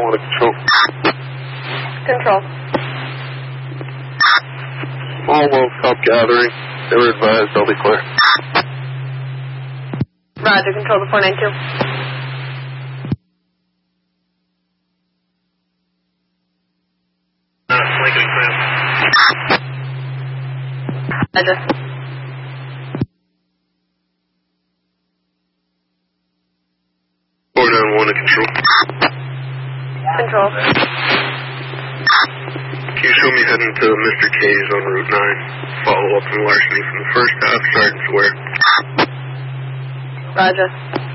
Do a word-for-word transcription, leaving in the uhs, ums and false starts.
one to control. Control. All well, stop gathering. They were advised, I'll be clear. Roger, control to four nine two. Uh, Lincoln Cram. Roger. four nine one to control. Control. Can you show me heading to Mister K's on Route nine? Follow up on larceny from the first half, Sergeant Ware. Roger.